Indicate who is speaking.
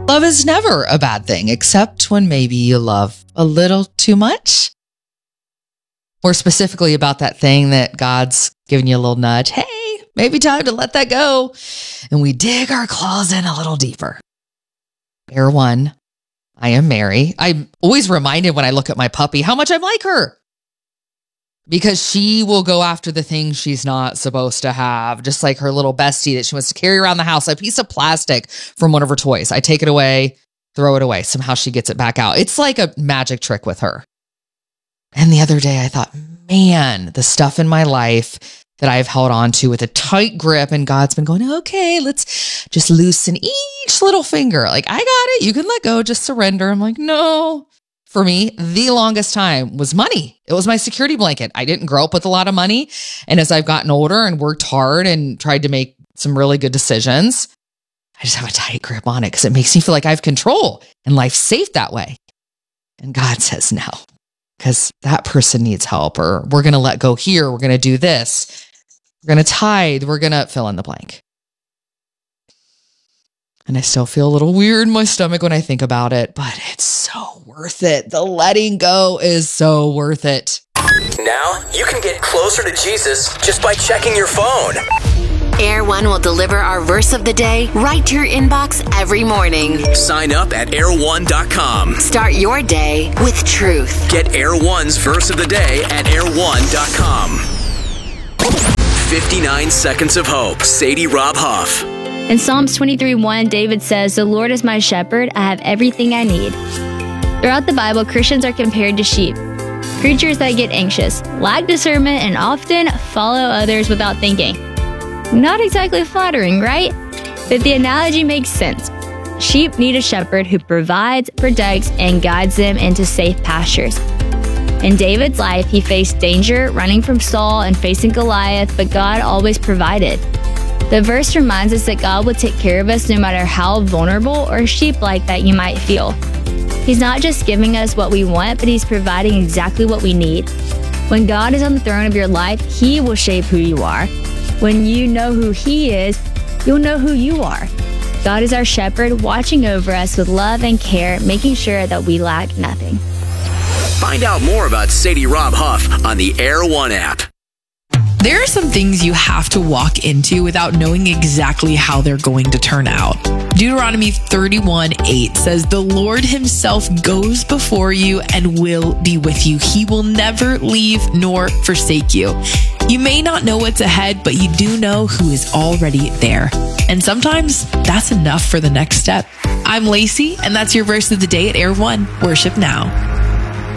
Speaker 1: Love is never a bad thing, except when maybe you love a little too much. More specifically about that thing that God's giving you a little nudge. Hey, maybe time to let that go. And we dig our claws in a little deeper. Air one, I am Mary. I'm always reminded when I look at my puppy how much I'm like her. Because she will go after the things she's not supposed to have, just like her little bestie that she wants to carry around the house, a piece of plastic from one of her toys. I take it away, throw it away. Somehow she gets it back out. It's like a magic trick with her. And the other day I thought, man, the stuff in my life that I've held on to with a tight grip, and God's been going, okay, let's just loosen each little finger. Like, I got it. You can let go, just surrender. I'm like, no. For me, the longest time was money. It was my security blanket. I didn't grow up with a lot of money. And as I've gotten older and worked hard and tried to make some really good decisions, I just have a tight grip on it because it makes me feel like I have control and life's safe that way. And God says no, because that person needs help, or we're going to let go here. We're going to do this. We're going to tithe. We're going to fill in the blank. And I still feel a little weird in my stomach when I think about it, but it's so worth it. The letting go is so worth it.
Speaker 2: Now you can get closer to Jesus just by checking your phone.
Speaker 3: Air One will deliver our verse of the day right to your inbox every morning.
Speaker 2: Sign up at air1.com.
Speaker 3: Start your day with truth.
Speaker 2: Get Air One's verse of the day at air1.com. 59 Seconds of Hope. Sadie Rob Huff.
Speaker 4: In Psalms 23:1, David says, "The Lord is my shepherd, I have everything I need." Throughout the Bible, Christians are compared to sheep, creatures that get anxious, lack discernment, and often follow others without thinking. Not exactly flattering, right? But the analogy makes sense. Sheep need a shepherd who provides, protects, and guides them into safe pastures. In David's life, he faced danger, running from Saul and facing Goliath, but God always provided. The verse reminds us that God will take care of us no matter how vulnerable or sheep-like that you might feel. He's not just giving us what we want, but He's providing exactly what we need. When God is on the throne of your life, He will shape who you are. When you know who He is, you'll know who you are. God is our shepherd, watching over us with love and care, making sure that we lack nothing.
Speaker 2: Find out more about Sadie Rob Huff on the Air One app.
Speaker 5: There are some things you have to walk into without knowing exactly how they're going to turn out. Deuteronomy 31:8 says, "The Lord Himself goes before you and will be with you. He will never leave nor forsake you." You may not know what's ahead, but you do know who is already there. And sometimes that's enough for the next step. I'm Lacey, and that's your verse of the day at Air One. Worship now.